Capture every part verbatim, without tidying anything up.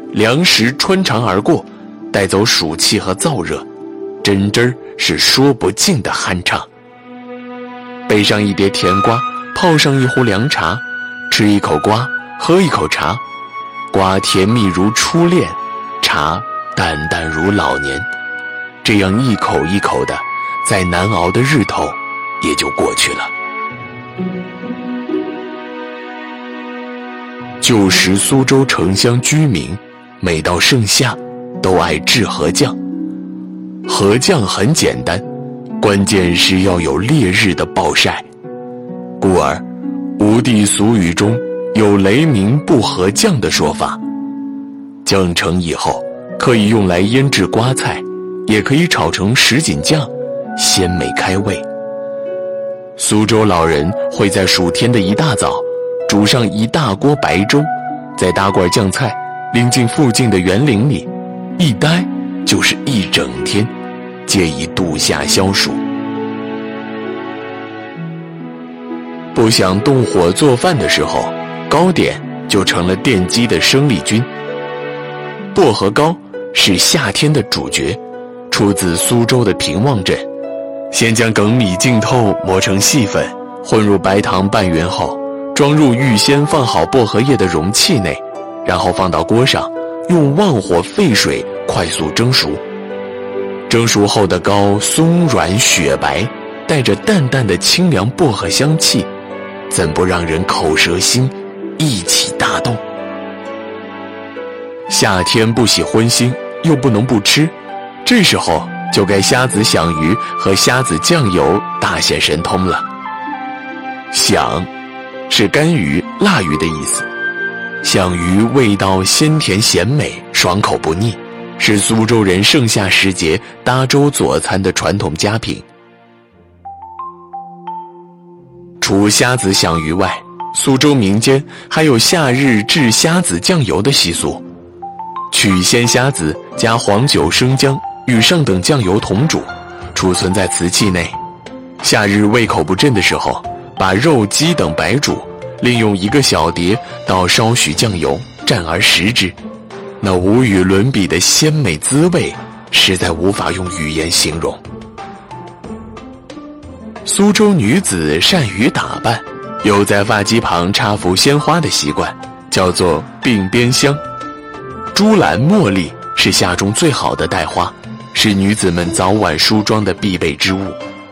粮食穿肠而过，带走暑气和燥热，真真是说不尽的酣畅。备上一碟甜瓜，泡上一壶凉茶，吃一口瓜，喝一口茶，瓜甜蜜如初恋，茶淡淡如老年。这样一口一口的，再难熬的日头也就过去了。旧时苏州城乡居民每到盛夏都爱制河酱。河酱很简单，关键是要有烈日的暴晒，故而吴地俗语中有雷鸣不合酱的说法。酱成以后可以用来腌制瓜菜，也可以炒成什锦酱，鲜美开胃。苏州老人会在暑天的一大早煮上一大锅白粥，再搭罐酱菜拎进附近的园林里，一待就是一整天，借以度夏消暑。不想动火做饭的时候，糕点就成了奠基的生力军。薄荷糕是夏天的主角，出自苏州的平望镇。先将粳米浸透磨成细粉，混入白糖拌匀后，装入预先放好薄荷叶的容器内，然后放到锅上，用旺火沸水快速蒸熟。蒸熟后的糕松软雪白，带着淡淡的清凉薄荷香气，怎不让人口舌心一起大动。夏天不喜荤腥，又不能不吃，这时候就该虾子响鱼和虾子酱油大显神通了。响是干鱼、辣鱼的意思，响鱼味道鲜甜咸美，爽口不腻，是苏州人盛夏时节搭粥佐餐的传统佳品。除虾子响鱼外，苏州民间还有夏日制虾子酱油的习俗。取鲜虾子，加黄酒、生姜与上等酱油同煮，储存在瓷器内。夏日胃口不振的时候，把肉、鸡等白煮，另用一个小碟倒少许酱油，蘸而食之。那无与伦比的鲜美滋味，实在无法用语言形容。苏州女子善于打扮，有在发髻旁插幅鲜花的习惯，叫做鬓边香。珠兰、茉莉是夏中最好的带花，是女子们早晚梳妆的必备之物。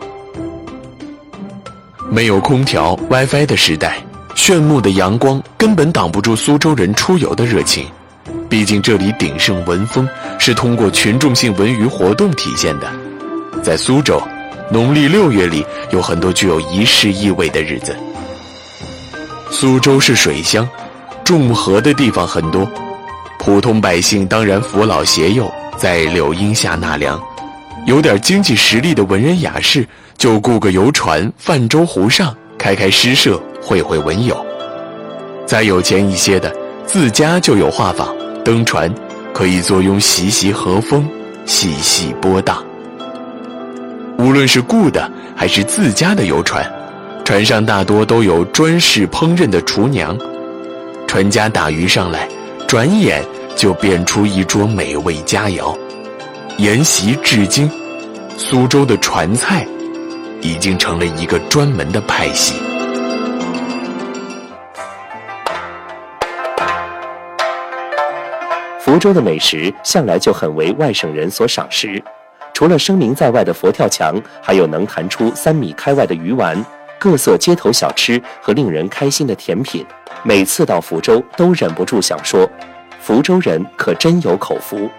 没有空调、WiFi 的时代，炫目的阳光根本挡不住苏州人出游的热情。毕竟这里鼎盛文风是通过群众性文娱活动体现的。在苏州，农历六月里有很多具有仪式意味的日子。苏州是水乡，种河的地方很多，普通百姓当然扶老携幼，在柳荫下纳凉。有点经济实力的文人雅士就雇个游船，泛舟湖上，开开诗社，会会文友。再有钱一些的，自家就有画舫、登船，可以坐拥习习河风，细细波荡。无论是雇的还是自家的游船，船上大多都有专事烹饪的厨娘，船家打鱼上来，转眼就变出一桌美味佳肴。沿袭至今，苏州的船菜已经成了一个专门的派系。 福州的美食向来就很为外省人所赏识，除了声名在外的佛跳墙，还有能弹出三米开外的鱼丸，各色街头小吃和令人开心的甜品。每次到福州都忍不住想说，福州人可真有口福。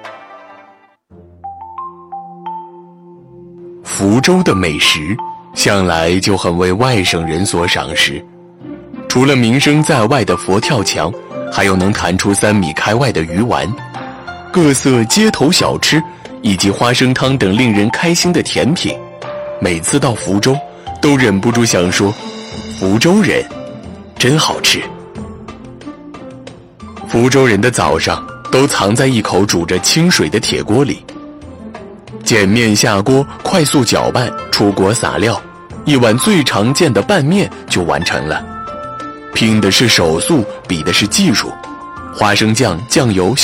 福州的美食向来就很为外省人所赏识，除了名声在外的佛跳墙，还有能弹出三米开外的鱼丸，各色街头小吃以及花生汤等令人开心的甜品。每次到福州都忍不住想说，福州人真好吃。福州人的早上都藏在一口煮着清水的铁锅里，碱面下锅，快速搅拌，出锅撒料，一碗最常见的拌面就完成了。拼的是手速，比的是技术。花生酱、酱油、